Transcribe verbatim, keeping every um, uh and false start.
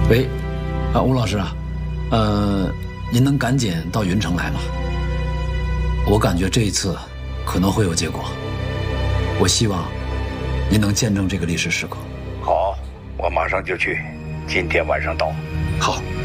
喂，啊，吴老师啊，呃，您能赶紧到云城来吗？我感觉这一次可能会有结果，我希望您能见证这个历史时刻。 好，我马上就去，今天晚上到。 好。